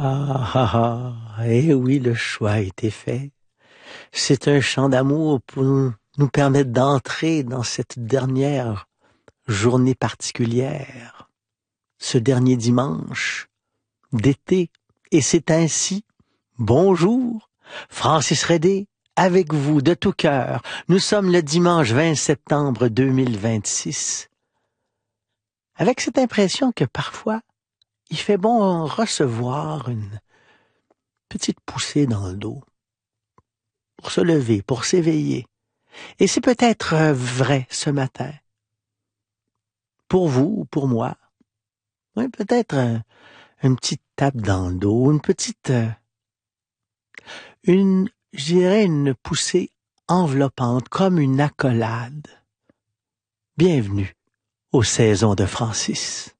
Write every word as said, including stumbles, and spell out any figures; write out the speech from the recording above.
Ah, ah, ah, eh oui, le choix a été fait. C'est un chant d'amour pour nous permettre d'entrer dans cette dernière journée particulière, ce dernier dimanche d'été. Et c'est ainsi, bonjour, Francis Redé, avec vous de tout cœur. Nous sommes le dimanche vingt septembre deux mille vingt-six, avec cette impression que parfois, il fait bon recevoir une petite poussée dans le dos, pour se lever, pour s'éveiller. Et c'est peut-être vrai ce matin, pour vous ou pour moi. Oui, peut-être un, une petite tape dans le dos, une petite, euh, une, je dirais une poussée enveloppante, comme une accolade. Bienvenue aux saisons de Francis.